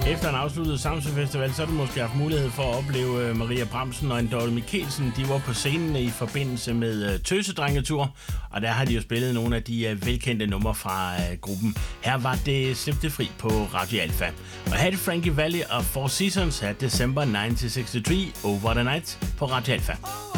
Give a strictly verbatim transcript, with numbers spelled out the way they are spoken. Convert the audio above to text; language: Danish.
Efter en afsluttet Samsø Festival, så har du måske haft mulighed for at opleve Maria Bramsen og Dorte Mikkelsen. De var på scenen i forbindelse med Tøsedrengetur, og der har de jo spillet nogle af de velkendte numre fra gruppen. Her var det Slip det fri på Radio Alpha. Og her er det Frankie Valli og Four Seasons her December nitten seksogtres Over the Night på Radio Alpha.